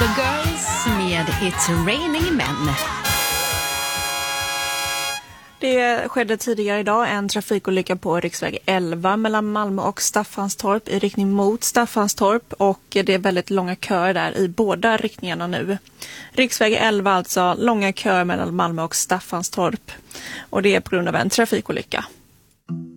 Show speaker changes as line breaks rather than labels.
Girls med It's Raining Men.
Det skedde tidigare idag en trafikolycka på riksväg 11 mellan Malmö och Staffanstorp i riktning mot Staffanstorp, och det är väldigt långa köer där i båda riktningarna nu. Riksväg 11 alltså, långa köer mellan Malmö och Staffanstorp, och det är på grund av en trafikolycka.